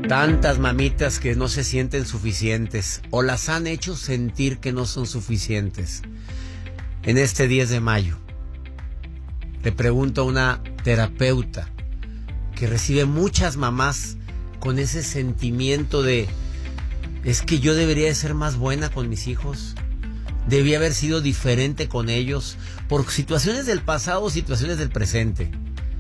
Tantas mamitas que no se sienten suficientes o las han hecho sentir que no son suficientes. En este 10 de mayo, le pregunto a una terapeuta que recibe muchas mamás con ese sentimiento de: es que yo debería de ser más buena con mis hijos, debía haber sido diferente con ellos, por situaciones del pasado o situaciones del presente.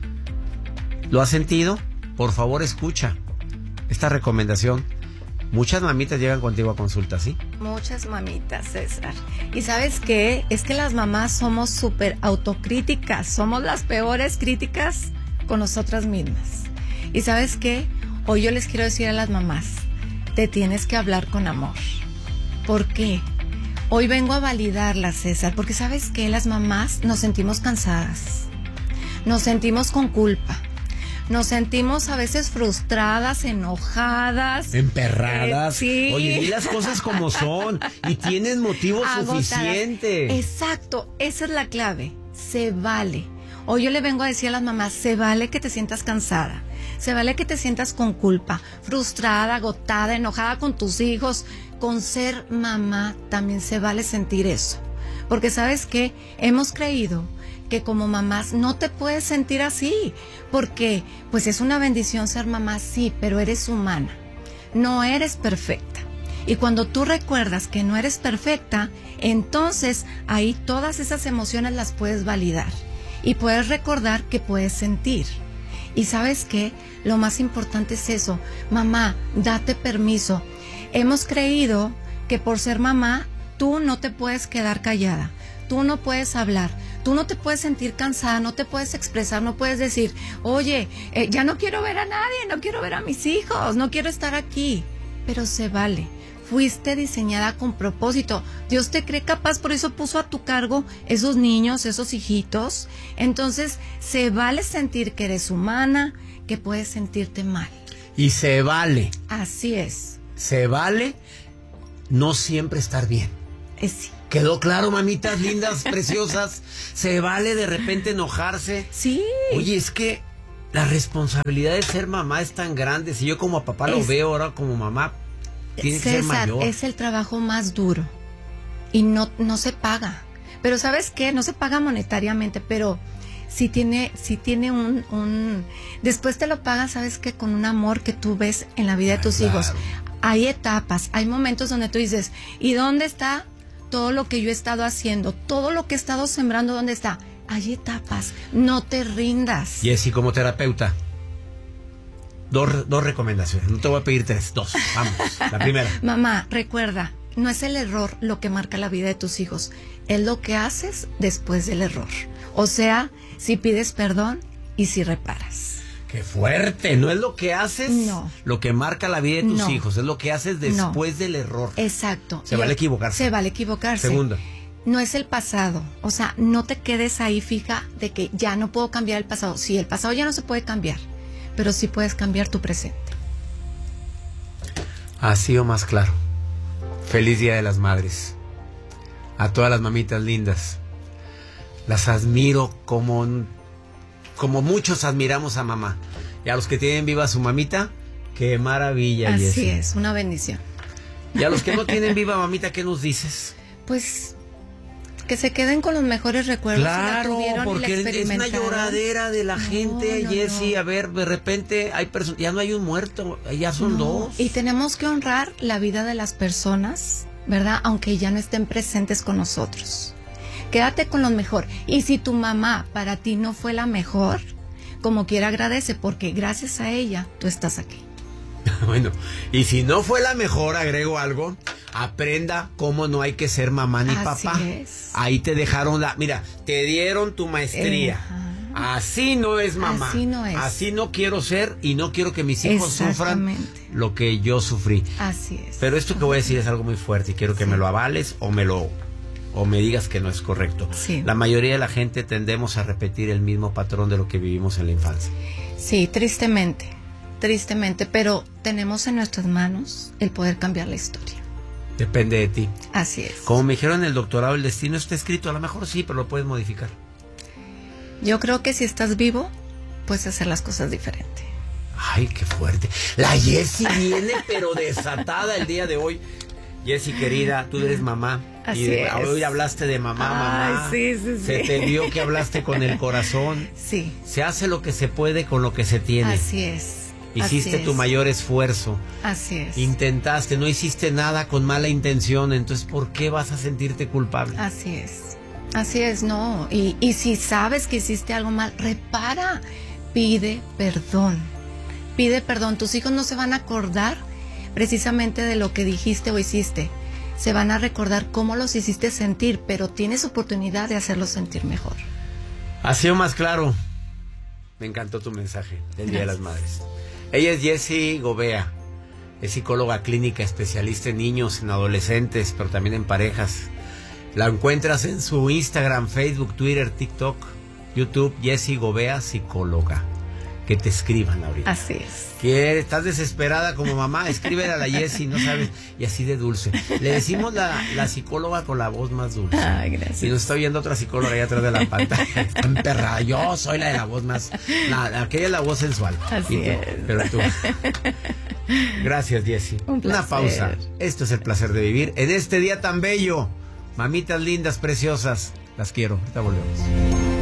¿Lo has sentido? Por favor, escucha esta recomendación. Muchas mamitas llegan contigo a consulta, ¿sí? Muchas mamitas, César. ¿Y sabes qué? Es que las mamás somos súper autocríticas, somos las peores críticas con nosotras mismas. ¿Y sabes qué? Hoy yo les quiero decir a las mamás, te tienes que hablar con amor. ¿Por qué? Hoy vengo a validarla, César, porque ¿sabes qué? Las mamás nos sentimos cansadas, nos sentimos con culpa. Nos sentimos a veces frustradas, enojadas, emperradas. Sí. Oye, di las cosas como son y tienes motivo suficiente. Exacto, esa es la clave. Se vale. Hoy yo le vengo a decir a las mamás, se vale que te sientas cansada. Se vale que te sientas con culpa, frustrada, agotada, enojada con tus hijos. Con ser mamá también se vale sentir eso. Porque ¿sabes qué? Hemos creído que como mamás no te puedes sentir así, porque pues es una bendición ser mamá, sí, pero eres humana, no eres perfecta. Y cuando tú recuerdas que no eres perfecta, entonces ahí todas esas emociones las puedes validar y puedes recordar que puedes sentir. Y ¿sabes qué? Lo más importante es eso, mamá, date permiso. Hemos creído que por ser mamá tú no te puedes quedar callada, tú no puedes hablar, tú no te puedes sentir cansada, no te puedes expresar, no puedes decir, oye, ya no quiero ver a nadie, no quiero ver a mis hijos, no quiero estar aquí. Pero se vale, fuiste diseñada con propósito. Dios te cree capaz, por eso puso a tu cargo esos niños, esos hijitos. Entonces, se vale sentir que eres humana, que puedes sentirte mal. Y se vale. Así es. Se vale no siempre estar bien. Sí. ¿Quedó claro, mamitas lindas, preciosas? Se vale de repente enojarse. Sí. Oye, es que la responsabilidad de ser mamá es tan grande. Si yo como papá lo veo, ahora como mamá tiene que ser mayor. Es el trabajo más duro y no se paga. Pero ¿sabes qué? No se paga monetariamente, pero sí tiene un... Después te lo pagas, ¿sabes qué? Con un amor que tú ves en la vida de tus hijos. Hay etapas, hay momentos donde tú dices, ¿y dónde está todo lo que yo he estado haciendo? Todo lo que he estado sembrando, ¿dónde está? Hay etapas, no te rindas. Jessy, como terapeuta, dos recomendaciones. No te voy a pedir tres, dos. Vamos, la primera. Mamá, recuerda, no es el error lo que marca la vida de tus hijos, es lo que haces después del error. O sea, si pides perdón y si reparas. ¡Qué fuerte! No es lo que haces, lo que marca la vida de tus hijos, es lo que haces después del error. Exacto. Se vale equivocarse. Se vale equivocarse. Segunda. No es el pasado, o sea, no te quedes ahí fija de que ya no puedo cambiar el pasado. Sí, el pasado ya no se puede cambiar, pero sí puedes cambiar tu presente. Así o más claro. Feliz Día de las Madres. A todas las mamitas lindas. Las admiro como muchos admiramos a mamá. Y a los que tienen viva a su mamita, ¡qué maravilla! Así Jessy. es, una bendición. Y a los que no tienen viva mamita, ¿qué nos dices? Pues que se queden con los mejores recuerdos. Claro, si la tuvieron porque y la es una experimentaron. lloradera de la gente, Jessy. A ver, de repente hay personas, ya no hay un muerto, ya son dos. Y tenemos que honrar la vida de las personas, ¿verdad? Aunque ya no estén presentes con nosotros. Quédate con lo mejor. Y si tu mamá para ti no fue la mejor, como quiera agradece, porque gracias a ella tú estás aquí. Bueno, y si no fue la mejor, agrego algo, aprenda cómo no hay que ser mamá ni papá. Así es. Ahí te dejaron mira, te dieron tu maestría. Así no es mamá. Así no es. Así no quiero ser y no quiero que mis hijos sufran lo que yo sufrí. Así es. Pero esto que voy a decir es algo muy fuerte y quiero que me lo avales o me digas que no es correcto. Sí. La mayoría de la gente tendemos a repetir el mismo patrón de lo que vivimos en la infancia. Sí, tristemente, pero tenemos en nuestras manos el poder cambiar la historia. Depende de ti. Así es. Como me dijeron en el doctorado, el destino está escrito. A lo mejor sí, pero lo puedes modificar. Yo creo que si estás vivo, puedes hacer las cosas diferente. Ay, qué fuerte. La Jessie viene pero desatada el día de hoy. Jessie, querida, tú eres mamá. Así es. Hoy hablaste de mamá. Sí. Se te vio que hablaste con el corazón. Sí. Se hace lo que se puede con lo que se tiene. Así es. Hiciste tu mayor esfuerzo. Así es. Intentaste, no hiciste nada con mala intención. Entonces, ¿por qué vas a sentirte culpable? Así es, no. Y si sabes que hiciste algo mal, repara. Pide perdón. Pide perdón. Tus hijos no se van a acordar precisamente de lo que dijiste o hiciste. Se van a recordar cómo los hiciste sentir, pero tienes oportunidad de hacerlos sentir mejor. Ha sido más claro. Me encantó tu mensaje del Día de las Madres. Ella es Jessie Gobea. Es psicóloga clínica, especialista en niños, en adolescentes, pero también en parejas. La encuentras en su Instagram, Facebook, Twitter, TikTok, YouTube, Jessie Gobea, psicóloga. Que te escriban ahorita. Así es. Que estás desesperada como mamá, escríbele a la Jessie, no sabes, y así de dulce. Le decimos la psicóloga con la voz más dulce. Ay, gracias. Y nos está viendo otra psicóloga allá atrás de la pantalla. Está emperrada. Yo soy la de la voz más. Aquella es la voz sensual. Así es. Pero tú. Gracias, Jessie. Una pausa. Esto es el placer de vivir en este día tan bello. Mamitas lindas, preciosas. Las quiero. Ahorita volvemos.